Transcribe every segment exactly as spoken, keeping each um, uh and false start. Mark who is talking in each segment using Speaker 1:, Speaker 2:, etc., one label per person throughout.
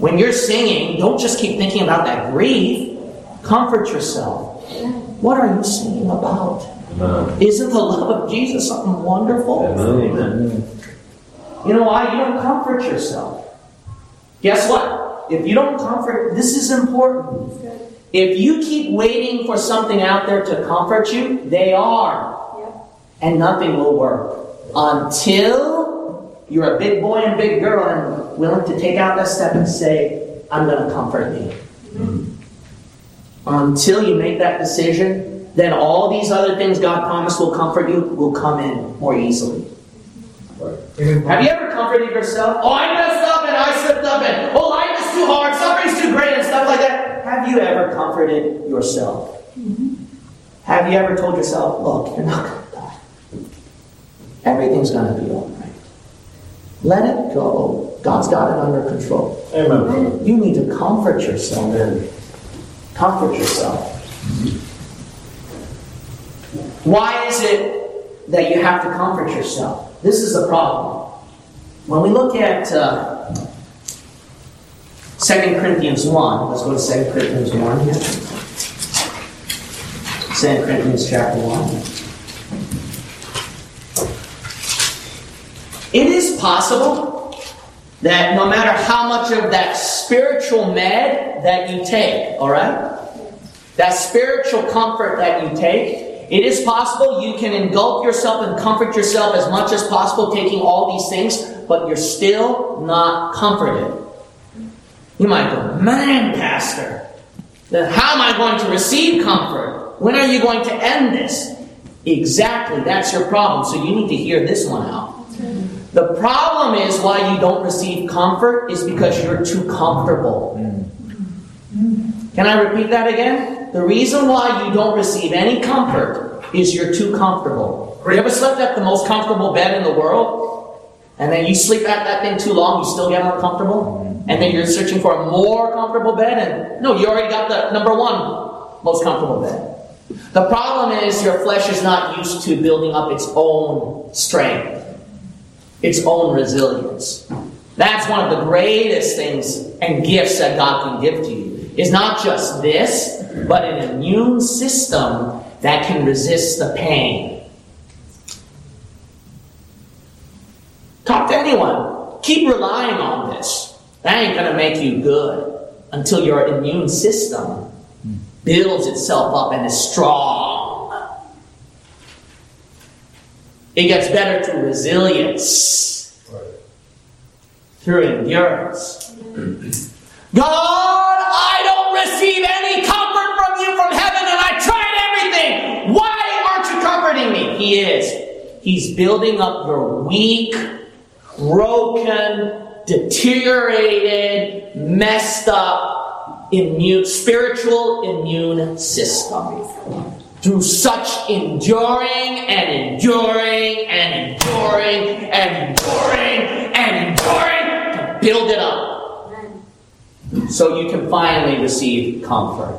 Speaker 1: When you're singing, don't just keep thinking about that grief. Comfort yourself. What are you singing about? Amen. Isn't the love of Jesus something wonderful? Amen. You know why? You don't comfort yourself. Guess what? If you don't comfort, this is important. If you keep waiting for something out there to comfort you, they are. And nothing will work. Until you're a big boy and big girl and willing to take out that step and say, I'm going to comfort me. Mm-hmm. Until you make that decision, then all these other things God promised will comfort you will come in more easily. Right. Have you ever comforted yourself? Oh, I messed up and I slipped up and oh, life is too hard, suffering's too great and stuff like that. Have you ever comforted yourself? Mm-hmm. Have you ever told yourself, look, you're not going to die. Everything's going to be all right. Let it go. God's got it under control. Amen. You need to comfort yourself. Amen. Comfort yourself. Why is it that you have to comfort yourself? This is the problem. When we look at uh, Second Corinthians one, let's go to Second Corinthians one here. Second Corinthians chapter one. It is possible that no matter how much of that spiritual med that you take, all right? That spiritual comfort that you take, it is possible you can engulf yourself and comfort yourself as much as possible, taking all these things, but you're still not comforted. You might go, man, Pastor, how am I going to receive comfort? When are you going to end this? Exactly, that's your problem. So you need to hear this one out. The problem is why you don't receive comfort is because you're too comfortable. Can I repeat that again? The reason why you don't receive any comfort is you're too comfortable. You ever slept at the most comfortable bed in the world? And then you sleep at that thing too long, you still get uncomfortable? And then you're searching for a more comfortable bed? And no, you already got the number one most comfortable bed. The problem is your flesh is not used to building up its own strength, its own resilience. That's one of the greatest things and gifts that God can give to you. Is not just this, but an immune system that can resist the pain. Talk to anyone. Keep relying on this. That ain't going to make you good until your immune system builds itself up and is strong. It gets better through resilience, through endurance. God, I don't receive any comfort from you from heaven, and I tried everything. Why aren't you comforting me? He is. He's building up your weak, broken, deteriorated, messed up, immune, spiritual immune system. Through such enduring and enduring and enduring and enduring and enduring to build it up. So you can finally receive comfort.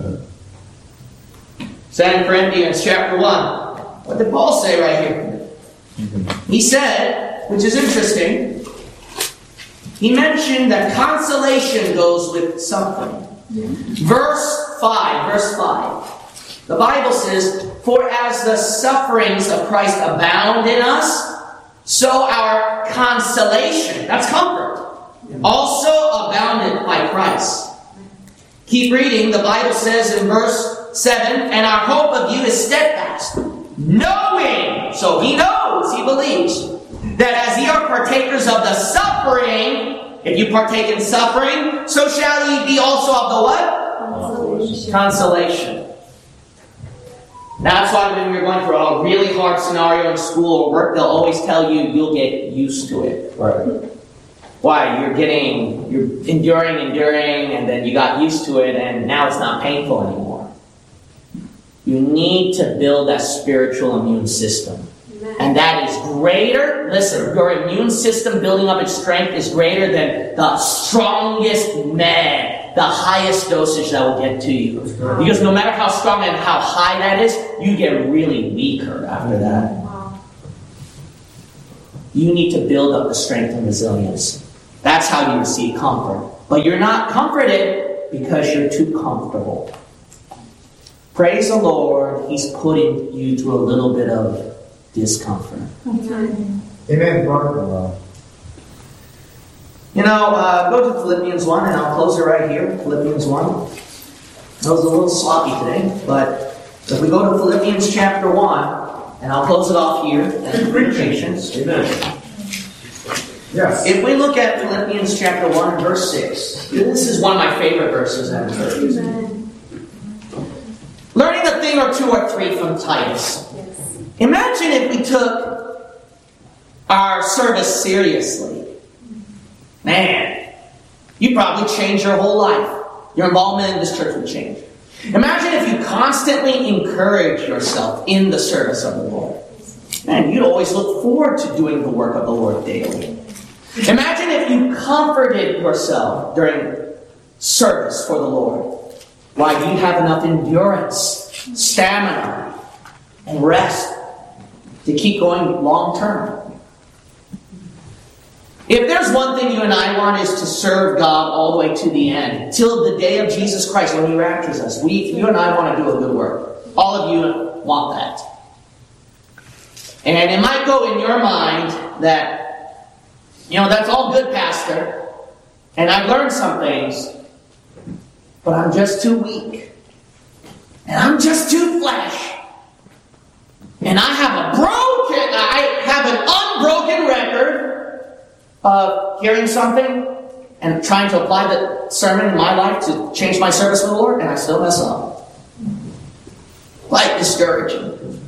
Speaker 1: Second Corinthians chapter one. What did Paul say right here? He said, which is interesting, he mentioned that consolation goes with suffering. Verse five, verse five. The Bible says, for as the sufferings of Christ abound in us, so our consolation, that's comfort, also abounded by Christ. Keep reading. The Bible says in verse seven, and our hope of you is steadfast, knowing, so he knows, he believes, that as ye are partakers of the suffering, if you partake in suffering, so shall ye be also of the what? Consolation. Consolation. That's why when you're going through a really hard scenario in school or work, they'll always tell you you'll get used to it. Right. Why? You're getting, you're enduring, enduring, and then you got used to it, and now it's not painful anymore. You need to build that spiritual immune system. Amen. And that is greater, listen, your immune system building up its strength is greater than the strongest med, the highest dosage that will get to you. Because no matter how strong and how high that is, you get really weaker after that. Wow. You need to build up the strength and resilience. That's how you receive comfort. But you're not comforted because you're too comfortable. Praise the Lord, He's putting you through a little bit of discomfort.
Speaker 2: Amen.
Speaker 3: Amen, brother.
Speaker 1: You know, uh, go to Philippians one, and I'll close it right here. Philippians one. That was a little sloppy today, but if we go to Philippians chapter one, and I'll close it off here. And patience.
Speaker 3: Amen. Yes.
Speaker 1: If we look at Philippians chapter one and verse six, this is one of my favorite verses at church.
Speaker 2: Amen.
Speaker 1: Learning a thing or two or three from Titus.
Speaker 2: Yes.
Speaker 1: Imagine if we took our service seriously. Man, you'd probably change your whole life. Your involvement in this church would change. Imagine if you constantly encourage yourself in the service of the Lord. Man, you'd always look forward to doing the work of the Lord daily. Imagine if you comforted yourself during service for the Lord. Why, you'd have enough endurance, stamina, and rest to keep going long term. If there's one thing you and I want is to serve God all the way to the end, till the day of Jesus Christ when He raptures us. We, you and I want to do a good work. All of you want that. And it might go in your mind that, you know, that's all good, Pastor, and I've learned some things, but I'm just too weak. And I'm just too flesh. And I have a broken, I have an unbroken record of hearing something and trying to apply the sermon in my life to change my service with the Lord, and I still mess up. Quite discouraging.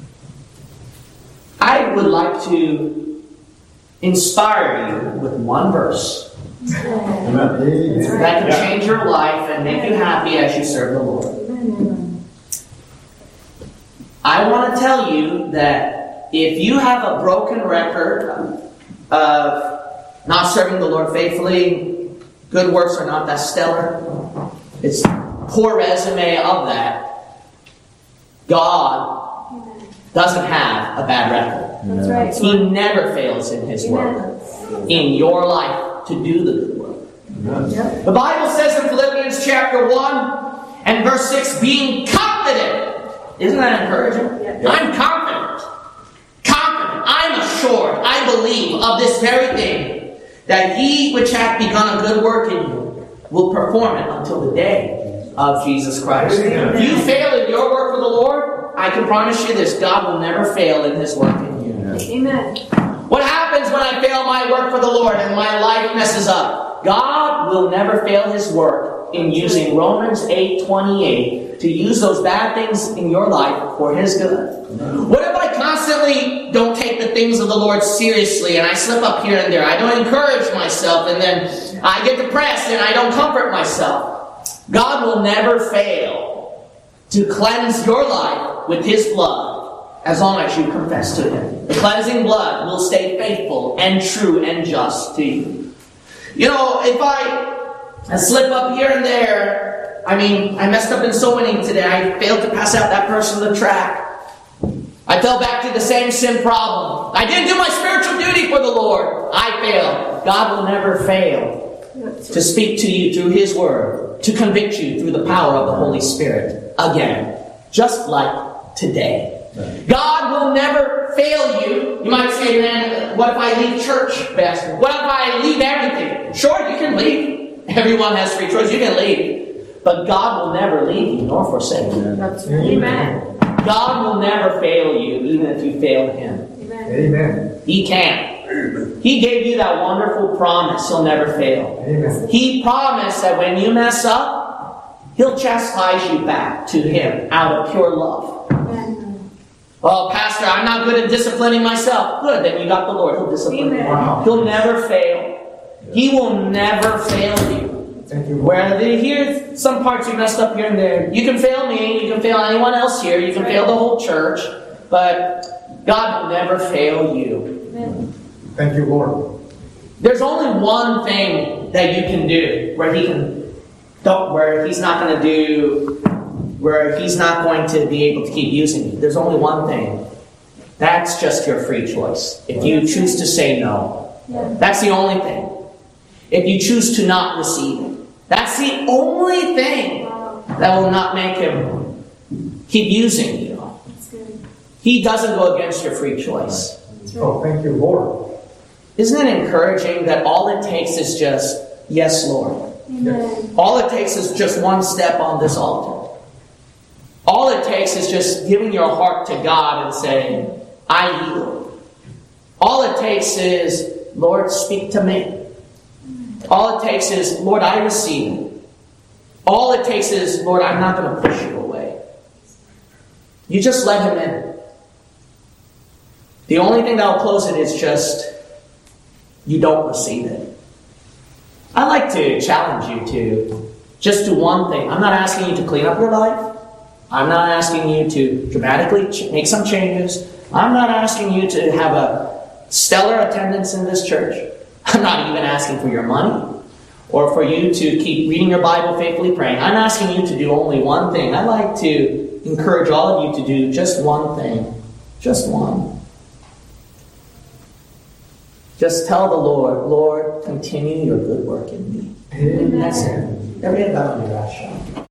Speaker 1: I would like to inspire you with one verse that can change your life and make you happy as you serve the Lord. I want to tell you that if you have a broken record of not serving the Lord faithfully, good works are not that stellar, it's poor resume of that, God doesn't have a bad record.
Speaker 2: That's right.
Speaker 1: He never fails in His work in your life to do the good work.
Speaker 2: Yep.
Speaker 1: The Bible says in Philippians chapter one and verse six, being confident. Isn't that encouraging?
Speaker 2: Yep.
Speaker 1: I'm confident. Confident. I'm assured. I believe of this very thing, that He which hath begun a good work in you will perform it until the day of Jesus Christ.
Speaker 3: Amen.
Speaker 1: If you fail in your work for the Lord, I can promise you this, God will never fail in His work in you.
Speaker 2: Amen.
Speaker 1: What happens when I fail my work for the Lord and my life messes up? God will never fail His work in using Romans eight twenty-eight to use those bad things in your life for His good. What if I constantly don't take the things of the Lord seriously and I slip up here and there? I don't encourage myself and then I get depressed and I don't comfort myself. God will never fail to cleanse your life with His blood as long as you confess to Him. The cleansing blood will stay faithful and true and just to you. You know, if I, I slip up here and there, I mean, I messed up in so many today. I failed to pass out that person the track. I fell back to the same sin problem. I didn't do my spiritual duty for the Lord. I failed. God will never fail to speak to you through His Word, to convict you through the power of the Holy Spirit again, just like today. God will never fail you. You might say, man, what if I leave church, Pastor? What if I leave everything? Sure, you can leave. Everyone has free choice. You can leave. But God will never leave you nor forsake you.
Speaker 2: That's right. Amen.
Speaker 1: God will never fail you, even if you failed Him.
Speaker 2: Amen.
Speaker 3: Amen.
Speaker 1: He can't. He gave you that wonderful promise. He'll never fail.
Speaker 3: Amen.
Speaker 1: He promised that when you mess up, He'll chastise you back to Him out of pure love.
Speaker 2: Amen.
Speaker 1: Well, Pastor, I'm not good at disciplining myself. Good, then you got the Lord. He'll discipline you.
Speaker 3: Wow.
Speaker 1: He'll never fail. He will never fail you.
Speaker 3: Thank you, Lord.
Speaker 1: Where here's some parts you messed up here and there. You can fail me. You can fail anyone else here. You can fail the whole church. But God will never fail you.
Speaker 2: Amen.
Speaker 3: Thank you, Lord.
Speaker 1: There's only one thing that you can do where He can, don't, where He's not going to do, where He's not going to be able to keep using you. There's only one thing. That's just your free choice. If you choose to say no,
Speaker 2: Yeah.
Speaker 1: that's the only thing. If you choose to not receive it. That's the only thing
Speaker 2: Wow.
Speaker 1: that will not make him keep using you.
Speaker 2: That's good.
Speaker 1: He doesn't go against your free choice.
Speaker 2: That's right.
Speaker 3: Oh, thank you, Lord.
Speaker 1: Isn't it encouraging that all it takes is just, yes, Lord.
Speaker 2: Amen.
Speaker 1: All it takes is just one step on this altar. All it takes is just giving your heart to God and saying, I yield. All it takes is, Lord, speak to me. All it takes is, Lord, I receive it. All it takes is, Lord, I'm not going to push you away. You just let him in. The only thing that will close it is just, you don't receive it. I'd like to challenge you to just do one thing. I'm not asking you to clean up your life. I'm not asking you to dramatically ch- make some changes. I'm not asking you to have a stellar attendance in this church. I'm not even asking for your money or for you to keep reading your Bible, faithfully praying. I'm asking you to do only one thing. I'd like to encourage all of you to do just one thing. Just one. Just tell the Lord, Lord, continue your good work in me.
Speaker 2: Amen.
Speaker 1: That's it. Everybody bow your eyes shut.